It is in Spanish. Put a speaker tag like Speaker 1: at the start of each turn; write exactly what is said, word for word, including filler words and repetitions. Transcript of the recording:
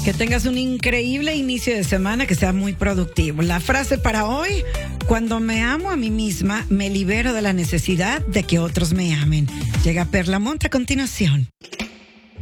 Speaker 1: Que tengas un increíble inicio de semana, que sea muy productivo. La frase para hoy: cuando me amo a mí misma, me libero de la necesidad de que otros me amen. Llega Perla Monte a continuación.